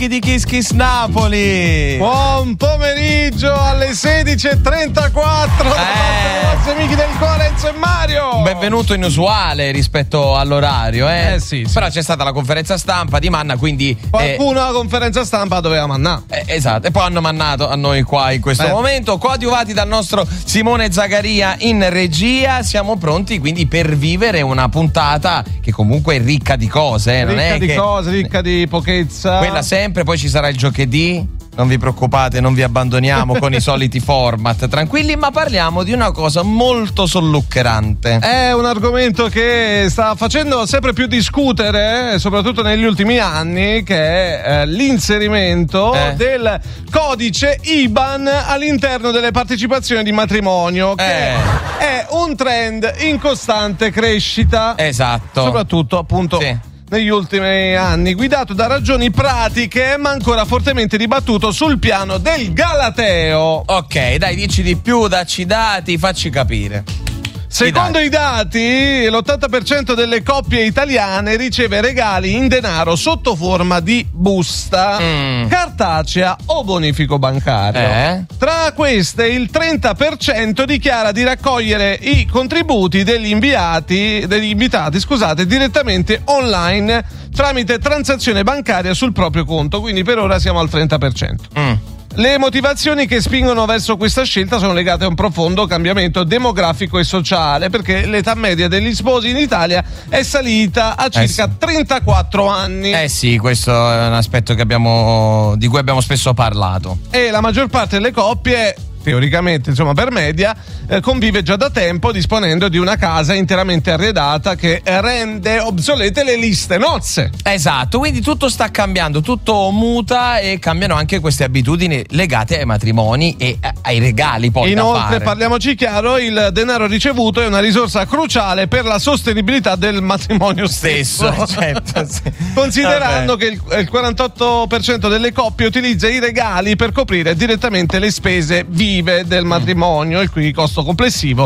di Kiss Kiss Napoli. Buon pomeriggio alle 16:34 dai nostri amici del cuore Enzo e Mario. Un benvenuto inusuale rispetto all'orario, sì. Però c'è stata la conferenza stampa di Manna, quindi qualcuno alla conferenza stampa doveva mannare. Esatto, e poi hanno mannato a noi qua in questo momento, coadiuvati dal nostro Simone Zagaria in regia. Siamo pronti quindi per vivere una puntata che comunque è ricca di cose, ricca di pochezza. Quella sempre, poi ci sarà il giovedì. Non vi preoccupate, non vi abbandoniamo con i soliti format, tranquilli, ma parliamo di una cosa molto solluccherante. È un argomento che sta facendo sempre più discutere, soprattutto negli ultimi anni, che è l'inserimento del codice IBAN all'interno delle partecipazioni di matrimonio, che è un trend in costante crescita. Esatto. Soprattutto appunto negli ultimi anni, guidato da ragioni pratiche, ma ancora fortemente dibattuto sul piano del galateo. Ok, dai, dici di più, dacci i dati, facci capire. Secondo i dati, l'80% delle coppie italiane riceve regali in denaro sotto forma di busta, cartacea o bonifico bancario. Tra queste, il 30% dichiara di raccogliere i contributi degli invitati direttamente online tramite transazione bancaria sul proprio conto. Quindi per ora siamo al 30%. Le motivazioni che spingono verso questa scelta sono legate a un profondo cambiamento demografico e sociale, perché l'età media degli sposi in Italia è salita a circa 34 anni. Sì, questo è un aspetto di cui abbiamo spesso parlato. E la maggior parte delle coppie, teoricamente, insomma, per media, convive già da tempo disponendo di una casa interamente arredata che rende obsolete le liste nozze. Esatto, quindi tutto sta cambiando, tutto muta e cambiano anche queste abitudini legate ai matrimoni e ai regali poi da fare. Inoltre, parliamoci chiaro, il denaro ricevuto è una risorsa cruciale per la sostenibilità del matrimonio stesso. Certo, sì. Considerando che il 48% delle coppie utilizza i regali per coprire direttamente le spese vive del matrimonio, il cui costo complessivo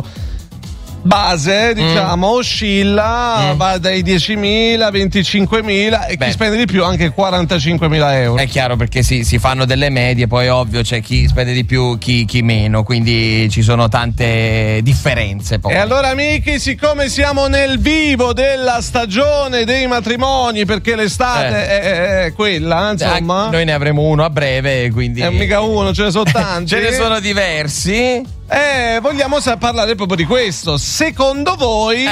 base, diciamo, oscilla, va dai 10.000 a 25.000 e chi spende di più anche 45.000 euro. È chiaro, perché si fanno delle medie, poi ovvio c'è chi spende di più, chi meno, quindi ci sono tante differenze poi. E allora, amici, siccome siamo nel vivo della stagione dei matrimoni, perché l'estate è quella, insomma, noi ne avremo uno a breve, quindi mica uno, ce ne sono tanti. Ce ne sono diversi. Vogliamo parlare proprio di questo. Secondo voi,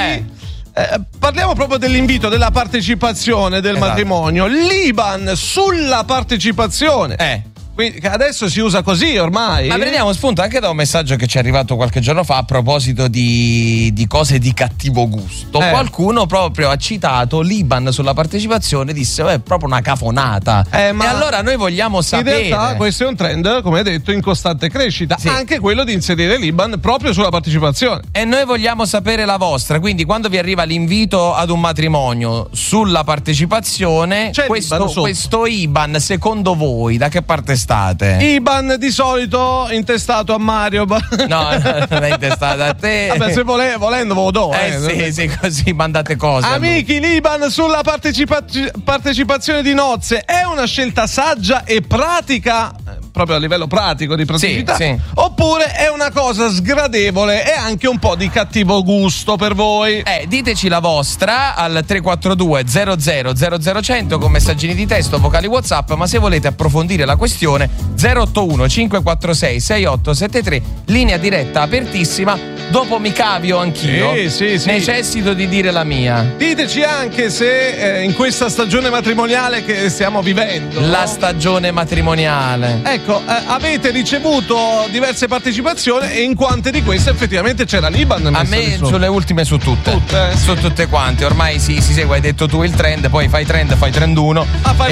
parliamo proprio dell'invito, della partecipazione del matrimonio, l'IBAN sulla partecipazione. Quindi adesso si usa così ormai. Ma prendiamo spunto anche da un messaggio che ci è arrivato qualche giorno fa a proposito di cose di cattivo gusto. Qualcuno proprio ha citato l'IBAN sulla partecipazione, disse è proprio una cafonata. E allora noi vogliamo sapere. In realtà questo è un trend, come hai detto, in costante crescita. Anche quello di inserire l'IBAN proprio sulla partecipazione. E noi vogliamo sapere la vostra. Quindi quando vi arriva l'invito ad un matrimonio sulla partecipazione, questo IBAN, secondo voi da che parte state? IBAN di solito intestato a Mario. No, non è intestato a te. Vabbè, se volendo ve lo do. Sì, così mandate cose. Amici, l'IBAN sulla partecipazione di nozze è una scelta saggia e pratica, proprio a livello pratico di praticità, oppure è una cosa sgradevole e anche un po' di cattivo gusto per voi? Diteci la vostra al 342 00 00 con messaggini di testo, vocali WhatsApp, ma se volete approfondire la questione 081 546 6873, linea diretta apertissima. Dopo mi cavio anch'io. Sì. Necessito di dire la mia. Diteci anche se in questa stagione matrimoniale che stiamo vivendo, la stagione matrimoniale, avete ricevuto diverse partecipazioni e in quante di queste effettivamente c'era l'IBAN? A me sulle ultime, su tutte quante. Ormai si segue, hai detto tu il trend, poi fai trend, fai 31